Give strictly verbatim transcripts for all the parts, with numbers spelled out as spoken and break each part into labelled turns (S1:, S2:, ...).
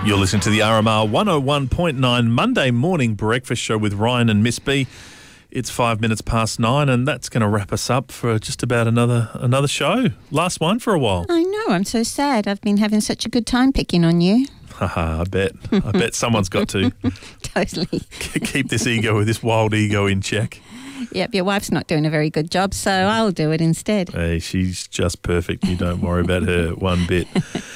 S1: You're listening to the R M R one oh one point nine Monday morning breakfast show with Ryan and Miss B. It's five minutes past nine, and that's going to wrap us up for just about another another show. Last one for a while.
S2: I know. I'm so sad. I've been having such a good time picking on you.
S1: Haha, I bet. I bet someone's got to.
S2: Totally.
S1: Keep this ego, this wild ego in check.
S2: Yep, your wife's not doing a very good job, so I'll do it instead.
S1: Hey, she's just perfect. You don't worry about her one bit.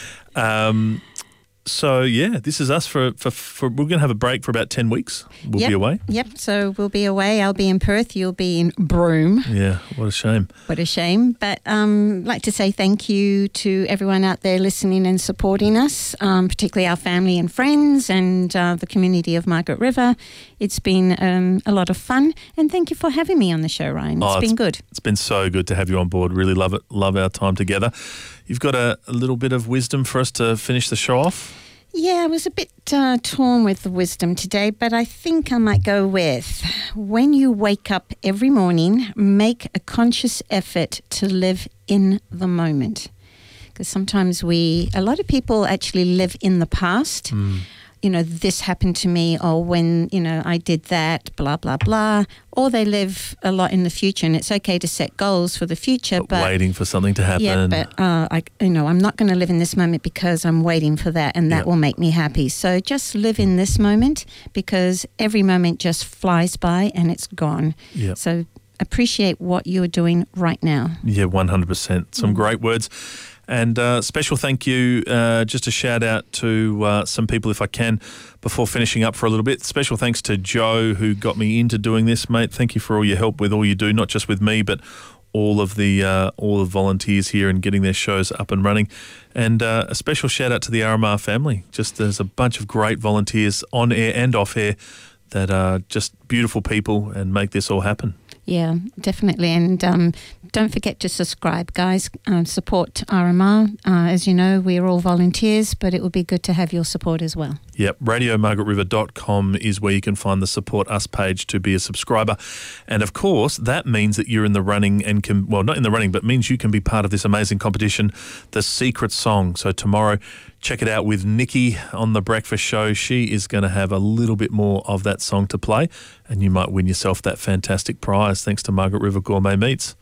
S1: Um... So, yeah, this is us for, for, for we're going to have a break for about ten weeks. We'll
S2: yep.
S1: be away.
S2: Yep, so we'll be away. I'll be in Perth. You'll be in Broome.
S1: Yeah, what a shame.
S2: What a shame. But um, I'd like to say thank you to everyone out there listening and supporting us, um, particularly our family and friends and uh, the community of Margaret River. It's been um, a lot of fun. And thank you for having me on the show, Ryan. It's
S1: oh,
S2: been
S1: it's,
S2: good.
S1: It's been so good to have you on board. Really love it. Love our time together. You've got a, a little bit of wisdom for us to finish the show off?
S2: Yeah, I was a bit uh, torn with the wisdom today, but I think I might go with, when you wake up every morning, make a conscious effort to live in the moment. Because sometimes we, a lot of people actually live in the past. Mm. You know, this happened to me, or when, you know, I did that, blah, blah, blah. Or they live a lot in the future, and it's okay to set goals for the future.
S1: But,
S2: but
S1: waiting for something to happen.
S2: Yeah, but, uh, I, you know, I'm not going to live in this moment because I'm waiting for that, and that yep. will make me happy. So just live in this moment, because every moment just flies by and it's gone.
S1: Yep.
S2: So appreciate what you're doing right now.
S1: Yeah, one hundred percent. Some mm. great words. And uh, special thank you, uh, just a shout out to uh, some people, if I can, before finishing up for a little bit. Special thanks to Joe, who got me into doing this, mate. Thank you for all your help with all you do, not just with me, but all of the uh, all the volunteers here and getting their shows up and running. And uh, a special shout out to the R M R family. Just there's a bunch of great volunteers on air and off air that are just beautiful people and make this all happen.
S2: Yeah, definitely. And um, don't forget to subscribe, guys. Um, support R M R. Uh, as you know, we're all volunteers, but it would be good to have your support as well.
S1: Yep, radio margaret river dot com is where you can find the Support Us page to be a subscriber. And, of course, that means that you're in the running and can, well, not in the running, but means you can be part of this amazing competition, The Secret Song. So tomorrow, check it out with Nikki on The Breakfast Show. She is going to have a little bit more of that song to play, and you might win yourself that fantastic prize thanks to Margaret River Gourmet Meats.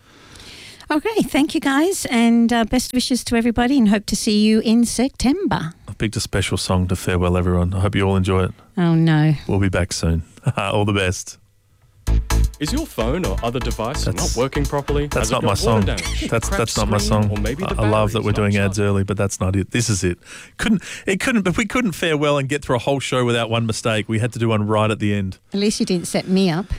S2: Okay, thank you guys, and uh, best wishes to everybody, and hope to see you in September.
S1: I picked a special song to farewell everyone. I hope you all enjoy it.
S2: Oh no.
S1: We'll be back soon. All the best.
S3: Is your phone or other device
S1: that's,
S3: not working properly?
S1: That's not my song.
S3: Damage,
S1: that's that's not my song.
S3: Or maybe the
S1: I love that we're doing ads
S3: charged.
S1: early, but that's not it. This is it. Couldn't it couldn't but we couldn't fare well and get through a whole show without one mistake. We had to do one right at the end.
S2: At least you didn't set me up.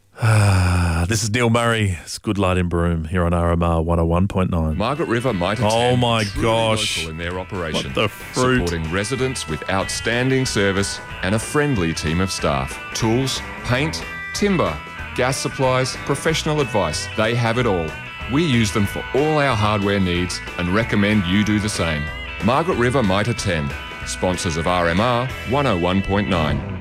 S1: Ah, this is Neil Murray. It's Good Light in Broome here on R M R one oh one point nine.
S4: Margaret River Mitre ten.
S1: Oh my gosh.
S4: Local in their operation.
S1: What the fruit.
S4: Supporting residents with outstanding service and a friendly team of staff. Tools, paint, timber, gas supplies, professional advice. They have it all. We use them for all our hardware needs and recommend you do the same. Margaret River Mitre ten. Sponsors of R M R one oh one point nine.